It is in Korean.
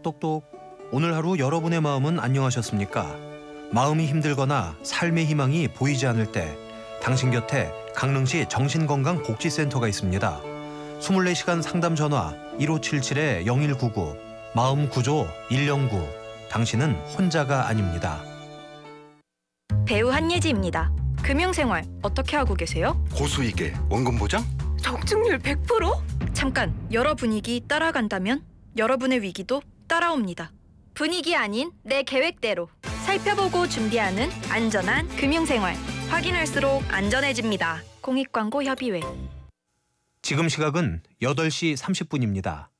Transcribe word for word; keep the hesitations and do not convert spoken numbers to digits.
똑똑똑. 오늘 하루 여러분의 마음은 안녕하셨습니까? 마음이 힘들거나 삶의 희망이 보이지 않을 때 당신 곁에 강릉시 정신건강복지센터가 있습니다. 이십사 시간 상담 전화 일오칠칠 영일구구, 마음구조 일영구. 당신은 혼자가 아닙니다. 배우 한예지입니다. 금융생활 어떻게 하고 계세요? 고수익에 원금 보장? 적중률 백 퍼센트? 잠깐, 여러 분위기 따라간다면 여러분의 위기도 따라옵니다. 분위기 아닌 내 계획대로 살펴보고 준비하는 안전한 금융생활. 확인할수록 안전해집니다. 공익광고협의회. 지금 시각은 여덟 시 삼십 분입니다.